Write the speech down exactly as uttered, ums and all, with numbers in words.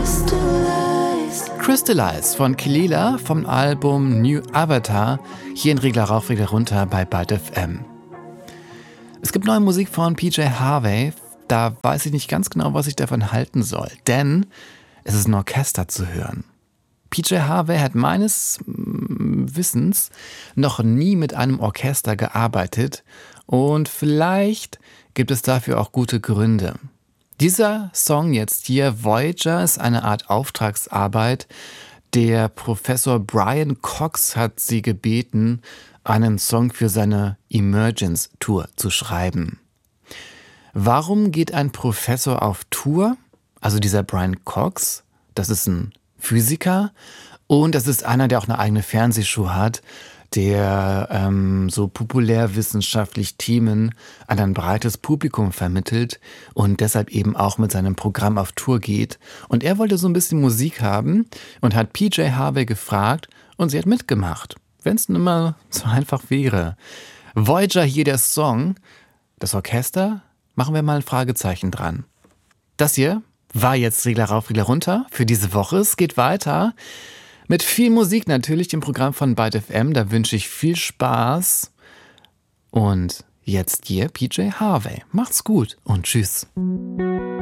Crystallize von Kelela vom Album New Avatar, hier in Regler rauf, Regler runter bei Byte F M. Es gibt neue Musik von P J Harvey, da weiß ich nicht ganz genau, was ich davon halten soll, denn es ist ein Orchester zu hören. P J Harvey hat meines Wissens noch nie mit einem Orchester gearbeitet und vielleicht gibt es dafür auch gute Gründe. Dieser Song jetzt hier, Voyager, ist eine Art Auftragsarbeit. Der Professor Brian Cox hat sie gebeten, einen Song für seine Emergence Tour zu schreiben. Warum geht ein Professor auf Tour? Also dieser Brian Cox, das ist ein Physiker und das ist einer, der auch eine eigene Fernsehshow hat, der ähm, so populärwissenschaftlich Themen an ein breites Publikum vermittelt und deshalb eben auch mit seinem Programm auf Tour geht. Und er wollte so ein bisschen Musik haben und hat P J Harvey gefragt und sie hat mitgemacht, wenn es nun mal so einfach wäre. Voyager, hier der Song, das Orchester, machen wir mal ein Fragezeichen dran. Das hier war jetzt Regler rauf, Regler runter für diese Woche. Es geht weiter mit viel Musik natürlich im Programm von Byte F M. Da wünsche ich viel Spaß. Und jetzt hier P J Harvey. Macht's gut und tschüss.